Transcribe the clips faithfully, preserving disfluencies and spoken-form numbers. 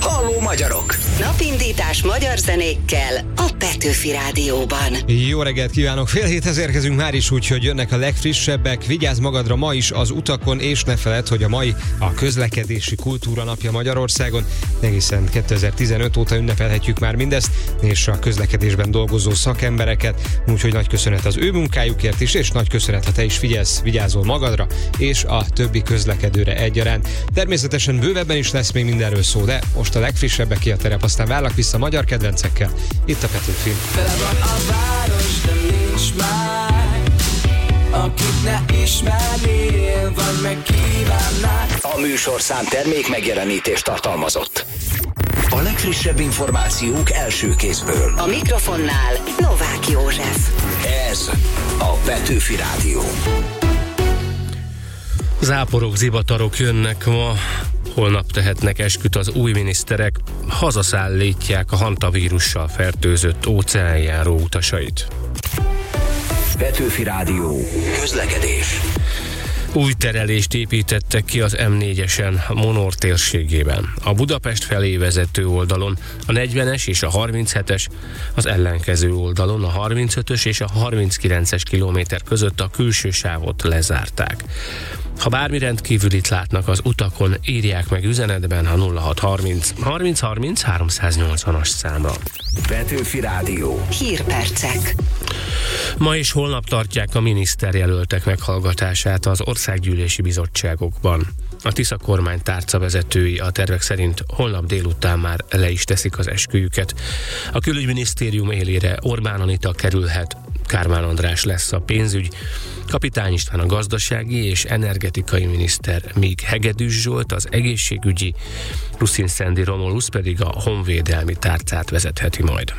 Halló magyarok! Napindítás magyar zenékkel a Petőfi Rádióban. Jó reggelt kívánok! Fél héthez érkezünk már is, úgyhogy jönnek a legfrissebbek. Vigyázz magadra ma is az utakon, és ne feledd, hogy a mai a közlekedési kultúra napja Magyarországon. Egészen kétezer-tizenöt óta ünnepelhetjük már mindezt, és a közlekedésben dolgozó szakembereket. Úgyhogy nagy köszönet az ő munkájukért is, és nagy köszönet, ha te is figyelsz, vigyázol magadra, és a többi közlekedőre egyaránt. Természetesen bővebben is lesz még mindenről szó, de most a legfrissebbek ki a terep, aztán várlak vissza magyar kedvencekkel. Itt a Petőfi. Tele van a város, de nincs már, akit ne ismernél, vagy megkívánnál. A műsorszám termék megjelenítést tartalmazott. A legfrissebb információk első kézből. A mikrofonnál Novák József. Ez a Petőfi Rádió. Záporok, zivatarok jönnek ma, holnap tehetnek esküt az új miniszterek, hazaszállítják a hantavírussal fertőzött óceánjáró utasait. Petőfi Rádió. Közlekedés. Új terelést építettek ki az em négyesen Monor térségében. A Budapest felé vezető oldalon a negyvenes és a harminchetes, az ellenkező oldalon a harmincötös és a harminckilences kilométer között a külső sávot lezárták. Ha bármi rendkívülit látnak az utakon, írják meg üzenetben a nulla hat harminc harminc harminc háromszáznyolcvanas számra. Petőfi Rádió. Hírpercek. Ma és holnap tartják a miniszterjelöltek meghallgatását az országgyűlési bizottságokban. A Tisza kormány tárcavezetői a tervek szerint holnap délután már le is teszik az esküjüket. A külügyminisztérium élére Orbán Anita kerülhet, Kármán András lesz a pénzügy, Kapitány István a gazdasági és energetikai miniszter, míg Hegedűs Zsolt az egészségügyi, Ruszin Szendi Romulusz pedig a honvédelmi tárcát vezetheti majd.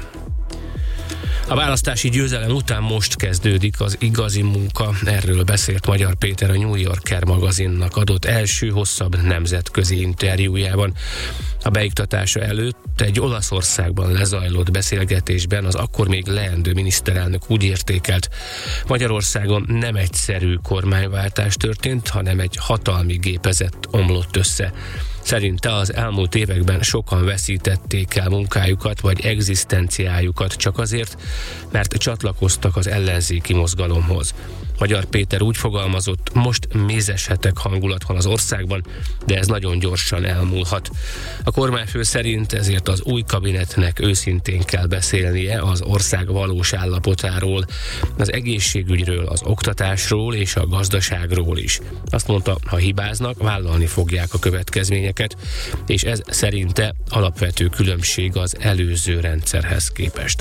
A választási győzelem után most kezdődik az igazi munka, erről beszélt Magyar Péter a New Yorker magazinnak adott első hosszabb nemzetközi interjújában. A beiktatása előtt egy Olaszországban lezajlott beszélgetésben az akkor még leendő miniszterelnök úgy értékelt: Magyarországon nem egyszerű kormányváltás történt, hanem egy hatalmi gépezet omlott össze. Szerinte az elmúlt években sokan veszítették el munkájukat vagy egzisztenciájukat csak azért, mert csatlakoztak az ellenzéki mozgalomhoz. Magyar Péter úgy fogalmazott: most mézeshetek hangulat van az országban, de ez nagyon gyorsan elmúlhat. A kormányfő szerint ezért az új kabinetnek őszintén kell beszélnie az ország valós állapotáról, az egészségügyről, az oktatásról és a gazdaságról is. Azt mondta, ha hibáznak, vállalni fogják a következményeket, és ez szerinte alapvető különbség az előző rendszerhez képest.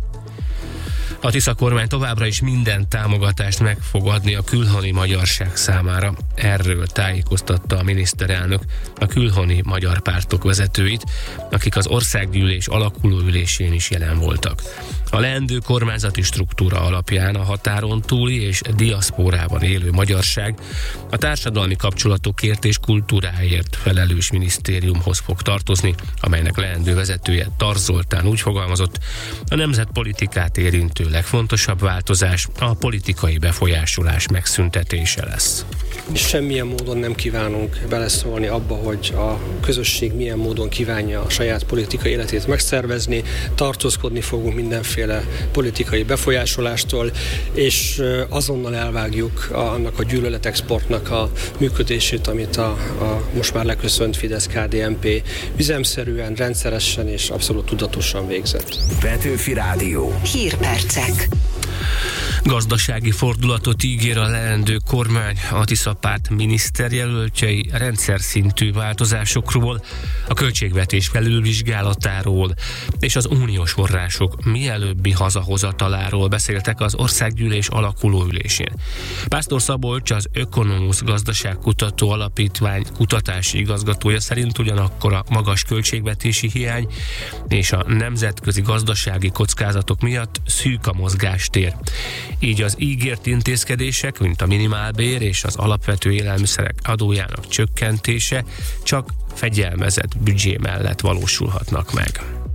A Tisza kormány továbbra is minden támogatást meg fog adni a külhoni magyarság számára. Erről tájékoztatta a miniszterelnök a külhoni magyar pártok vezetőit, akik az országgyűlés alakuló ülésén is jelen voltak. A leendő kormányzati struktúra alapján a határon túli és diaszpórában élő magyarság a társadalmi kapcsolatokért és kultúráért felelős minisztériumhoz fog tartozni, amelynek leendő vezetője Tar Zoltán úgy fogalmazott: a nemzetpolitikát érintő legfontosabb változás a politikai befolyásolás megszüntetése lesz. Semmilyen módon nem kívánunk beleszólni abba, hogy a közösség milyen módon kívánja a saját politikai életét megszervezni, tartózkodni fogunk mindenféle politikai befolyásolástól, és azonnal elvágjuk annak a gyűlöletexportnak a működését, amit a, a most már leköszönt Fidesz-ká dé en pé üzemszerűen, rendszeresen és abszolút tudatosan végzett. Petőfi Rádió. Hírpercek. Gazdasági fordulatot ígér a leendő kormány. A Tisza párt miniszterjelöltjei rendszer szintű változásokról, a költségvetés felülvizsgálatáról és az uniós források mielőbbi hazahozataláról beszéltek az országgyűlés alakuló ülésén. Pásztor Szabolcs, az Ökonomusz Gazdaságkutató Alapítvány kutatási igazgatója szerint ugyanakkor a magas költségvetési hiány és a nemzetközi gazdasági kockázatok miatt szűk a mozgástér. Így az ígért intézkedések, mint a minimálbér és az alapvető élelmiszerek adójának csökkentése csak fegyelmezett büdzsé mellett valósulhatnak meg.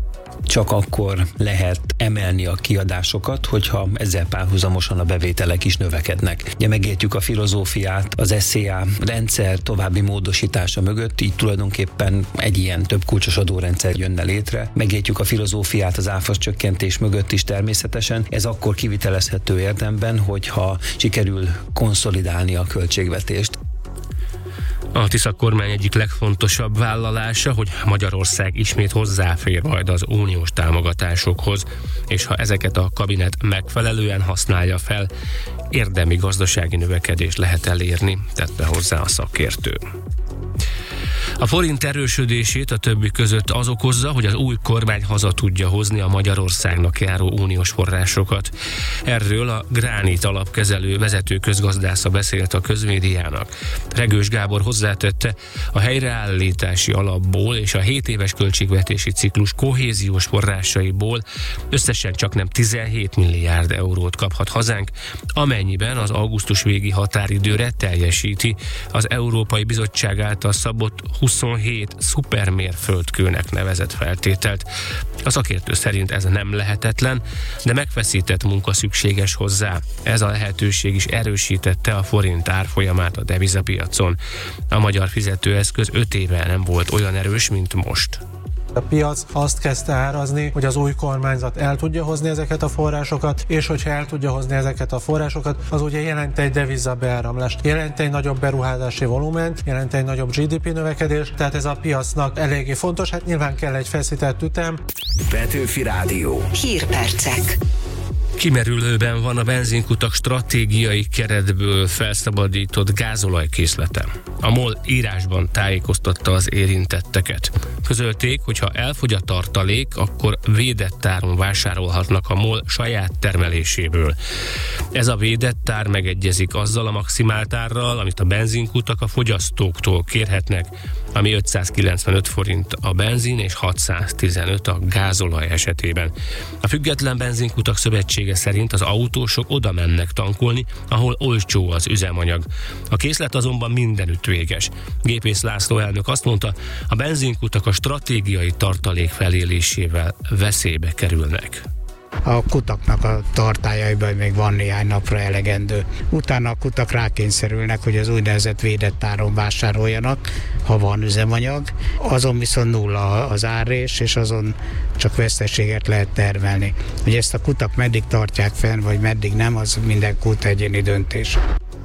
csak akkor lehet emelni a kiadásokat, hogyha ezzel párhuzamosan a bevételek is növekednek. Ugye megértjük a filozófiát, az es zé á rendszer további módosítása mögött, így tulajdonképpen egy ilyen több kulcsos adórendszer jönne létre. Megértjük a filozófiát az áfa csökkentés mögött is természetesen. Ez akkor kivitelezhető érdemben, hogyha sikerül konszolidálni a költségvetést. A Tisza kormány egyik legfontosabb vállalása, hogy Magyarország ismét hozzáfér majd az uniós támogatásokhoz, és ha ezeket a kabinet megfelelően használja fel, érdemi gazdasági növekedést lehet elérni, tette hozzá a szakértő. A forint erősödését a többi között az okozza, hogy az új kormány haza tudja hozni a Magyarországnak járó uniós forrásokat. Erről a Gránit alapkezelő vezető közgazdásza beszélt a közmédiának. Regős Gábor hozzátette, a helyreállítási alapból és a hét éves költségvetési ciklus kohéziós forrásaiból összesen csaknem tizenhét milliárd eurót kaphat hazánk, amennyiben az augusztus végi határidőre teljesíti az Európai Bizottság által szabott huszonhét szupermérföldkőnek nevezett feltételt. A szakértő szerint ez nem lehetetlen, de megfeszített munka szükséges hozzá. Ez a lehetőség is erősítette a forint árfolyamát a devizapiacon. A magyar fizetőeszköz öt éve nem volt olyan erős, mint most. A piac azt kezdte árazni, hogy az új kormányzat el tudja hozni ezeket a forrásokat, és hogyha el tudja hozni ezeket a forrásokat, az ugye jelent egy deviza beáramlást, jelent egy nagyobb beruházási volument, jelent egy nagyobb gé dé pé növekedést, tehát ez a piacnak eléggé fontos, hát nyilván kell egy feszített ütem. Petőfi Rádió. Hírpercek. Kimerülőben van a benzinkutak stratégiai keretből felszabadított gázolajkészlete. A MOL írásban tájékoztatta az érintetteket. Közölték, hogy ha elfogy a tartalék, akkor védett áron vásárolhatnak a MOL saját termeléséből. Ez a védett ár megegyezik azzal a maximált árral, amit a benzinkutak a fogyasztóktól kérhetnek, ami ötszázkilencvenöt forint a benzin és hatszáztizenöt a gázolaj esetében. A Független Benzinkutak Szövetsége szerint az autósok oda mennek tankolni, ahol olcsó az üzemanyag. A készlet azonban mindenütt véges. Gépész László elnök azt mondta, a benzinkutak a stratégiai tartalék felélésével veszélybe kerülnek. A kutaknak a tartályaiban még van néhány napra elegendő. Utána a kutak rákényszerülnek, hogy az úgynevezett védett áron vásároljanak, ha van üzemanyag. Azon viszont nulla az árrés, és azon csak veszteséget lehet termelni. Hogy ezt a kutak meddig tartják fenn, vagy meddig nem, az minden kút egyéni döntés.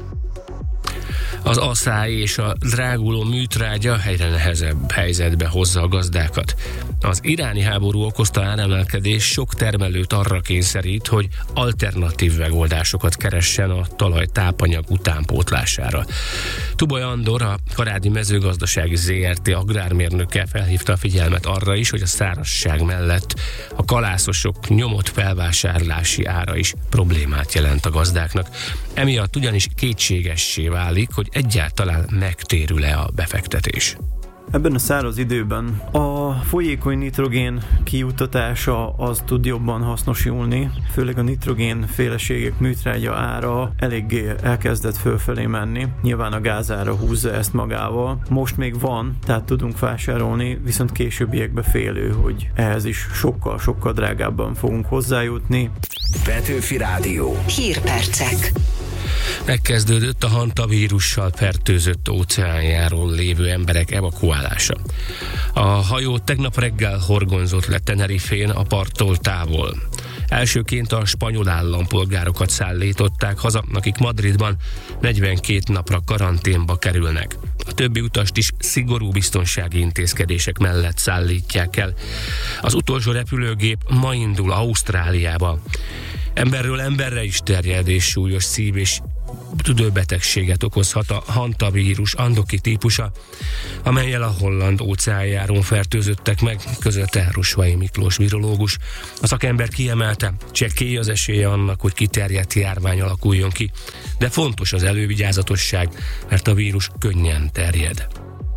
Az aszály és a dráguló műtrágya egyre nehezebb helyzetbe hozza a gazdákat. Az iráni háború okozta áremelkedés sok termelőt arra kényszerít, hogy alternatív megoldásokat keressen a talaj tápanyag utánpótlására. Tubaj Andor, a Karádi Mezőgazdasági zé er té agrármérnöke felhívta a figyelmet arra is, hogy a szárazság mellett a kalászosok nyomott felvásárlási ára is problémát jelent a gazdáknak. Emiatt ugyanis kétségessé válik, hogy egyáltalán megtérül-e a befektetés. Ebben a száraz időben a folyékony nitrogén kijutatása az tud jobban hasznosulni, főleg a nitrogén féleségek műtrágya ára eléggé elkezdett fölfelé menni. Nyilván a gázára húzza ezt magával. Most még van, tehát tudunk vásárolni, viszont későbbiekbe félő, hogy ehhez is sokkal-sokkal drágábban fogunk hozzájutni. Petőfi Rádió. Hírpercek. Megkezdődött a hantavírussal fertőzött óceánjáról lévő emberek evakuálása. A hajó tegnap reggel horgonyzott le Tenerifén a parttól távol. Elsőként a spanyol állampolgárokat szállították haza, akik Madridban negyvenkét napra karanténba kerülnek. A többi utast is szigorú biztonsági intézkedések mellett szállítják el. Az utolsó repülőgép ma indul Ausztráliába. Emberről emberre is terjed és súlyos szív- és tüdőbetegséget okozhat a hantavírus andoki típusa, amellyel a holland óceánjáron fertőzöttek meg, közölte Rusvai Miklós virológus. A szakember kiemelte, csekély az esélye annak, hogy kiterjedt járvány alakuljon ki, de fontos az elővigyázatosság, mert a vírus könnyen terjed.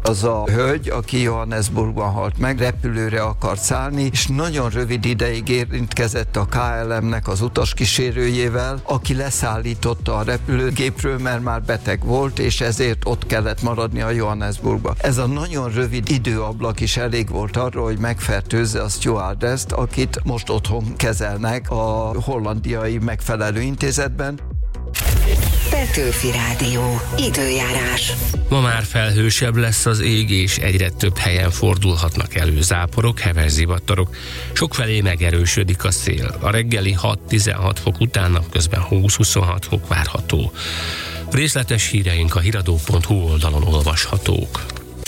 Az a hölgy, aki Johannesburgban halt meg, repülőre akart szállni, és nagyon rövid ideig érintkezett a ká el em-nek az utaskísérőjével, aki leszállította a repülőgépről, mert már beteg volt, és ezért ott kellett maradni a Johannesburgba. Ez a nagyon rövid időablak is elég volt arra, hogy megfertőzze a stewardesst, akit most otthon kezelnek a hollandiai megfelelő intézetben. Petőfi Rádió. Időjárás. Ma már felhősebb lesz az ég, és egyre több helyen fordulhatnak elő záporok, heves zivatarok. Sokfelé megerősödik a szél. A reggeli hat-tizenhat fok után napközben húsz-huszonhat fok várható. Részletes híreink a hiradó pont hu oldalon olvashatók.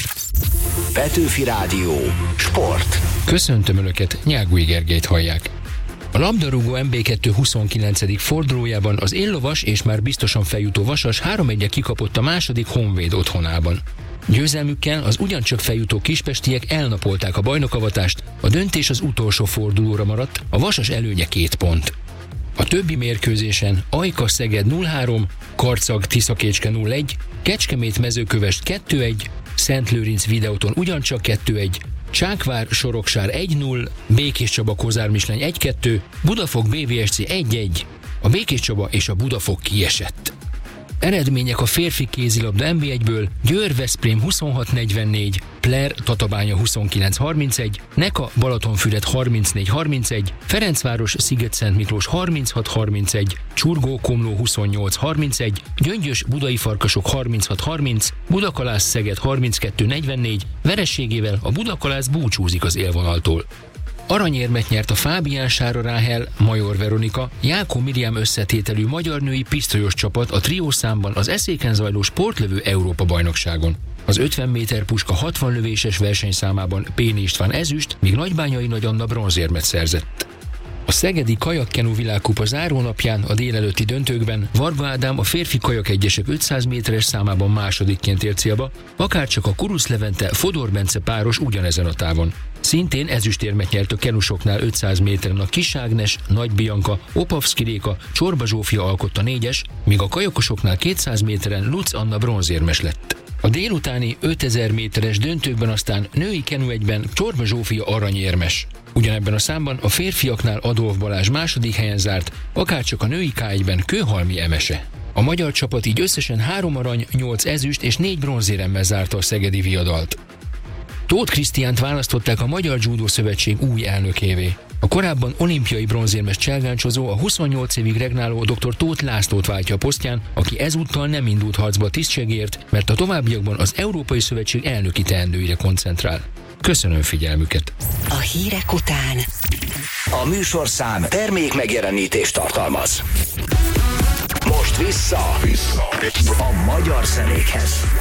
Petőfi Rádió. Sport. Köszöntöm Önöket, Nyágúj Gergelyt hallják. A labdarúgó em bé kettő huszonkilencedik fordulójában az éllovas és már biztosan feljutó Vasas három egyre kikapott a második Honvéd otthonában. Győzelmükkel az ugyancsak feljutó kispestiek elnapolták a bajnokavatást, a döntés az utolsó fordulóra maradt, a Vasas előnye két pont. A többi mérkőzésen Ajka Szeged nulla három, Karcag Tiszakécske nulla egy, Kecskemét Mezőkövesd kettő egy, Szentlőrinc Videóton ugyancsak kettő egy, Csákvár Soroksár egy null, Békés Csaba Kozár Misleny egy kettő, Budafok bé vé es cé egy egy, a Békés Csaba és a Budafok kiesett. Eredmények a férfi kézilabda en bé egyből: Győr Veszprém huszonhat negyvennégy, Pler Tatabánya huszonkilenc harmincegy, Neka Balatonfüred harmincnégy harmincegy, Ferencváros Sziget-Szent Miklós harminchat harmincegy, Csurgó Komló huszonnyolc harmincegy, Gyöngyös Budai Farkasok harminchat harminc, Budakalász Szeged harminckettő negyvennégy, vereségével a Budakalász búcsúzik az élvonaltól. Aranyérmet nyert a Fábián Sára Ráhel, Major Veronika, Jákó Miriam összetételű magyar női pisztolyos csapat a triószámban az eszéken zajló sportlövő Európa-bajnokságon. Az ötven méter puska hatvan lövéses versenyszámában Péni István ezüst, míg Nagybányai Nagy Anna bronzérmet szerzett. A szegedi kajakkenu világkupa zárónapján a délelőtti döntőkben Varga Ádám a férfi kajak egyesek ötszáz méteres számában másodikként ért célba, akárcsak a Kurusz Levente Fodor Bence páros ugyanezen a távon. Szintén ezüstérmet nyert a kenusoknál ötszáz méteren a Kis Ágnes, Nagy Bianka, Opavszki Réka, Csorba Zsófia alkotta négyes, míg a kajokosoknál kétszáz méteren Lutz Anna bronzérmes lett. A délutáni ötezer méteres döntőkben aztán női kenuegyben Csorba Zsófia aranyérmes. Ugyanebben a számban a férfiaknál Adolf Balázs második helyen zárt, akárcsak a női ká egyben Kőhalmi Emese. A magyar csapat így összesen három arany, nyolc ezüst és négy bronzéremmel zárta a szegedi viadalt. Tóth Krisztiánt választották a Magyar Judó Szövetség új elnökévé. A korábban olimpiai bronzérmes cselgáncsozó, a huszonnyolc évig regnáló dr. Tóth Lászlót váltja a posztján, aki ezúttal nem indult harcba a tisztségért, mert a továbbiakban az Európai Szövetség elnöki teendőire koncentrál. Köszönöm figyelmüket! A hírek után a műsorszám termék megjelenítést tartalmaz. Most vissza, vissza. a magyar zenékhez.